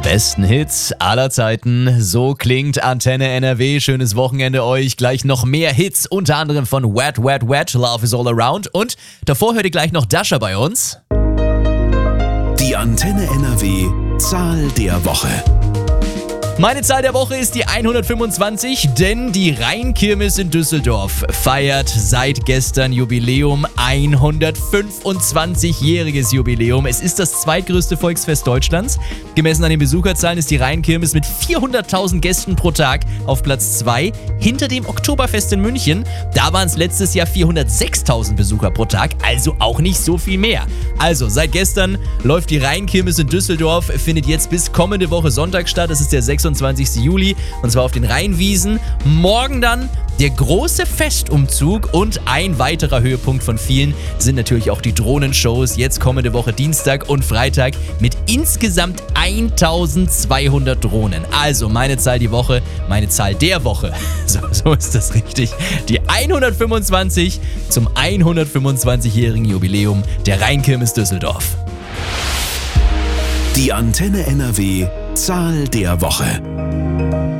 Besten Hits aller Zeiten. So klingt Antenne NRW. Schönes Wochenende euch. Gleich noch mehr Hits, unter anderem von Wet, Wet, Wet, Love is All Around. Und davor hört ihr gleich noch Dasha bei uns. Die Antenne NRW Zahl der Woche. Meine Zahl der Woche ist die 125, denn die Rheinkirmes in Düsseldorf feiert seit gestern Jubiläum, 125-jähriges Jubiläum. Es ist das zweitgrößte Volksfest Deutschlands. Gemessen an den Besucherzahlen ist die Rheinkirmes mit 400.000 Gästen pro Tag auf Platz 2 hinter dem Oktoberfest in München. Da waren es letztes Jahr 406.000 Besucher pro Tag, also auch nicht so viel mehr. Also seit gestern läuft die Rheinkirmes in Düsseldorf, findet jetzt bis kommende Woche Sonntag statt. Das ist der 26. Juli und zwar auf den Rheinwiesen. Morgen dann der große Festumzug und ein weiterer Höhepunkt von vielen sind natürlich auch die Drohnenshows. Jetzt kommende Woche Dienstag und Freitag mit insgesamt 1200 Drohnen. Also meine Zahl der Woche. So ist das richtig. Die 125 zum 125-jährigen Jubiläum der Rheinkirmes Düsseldorf. Die Antenne NRW Zahl der Woche.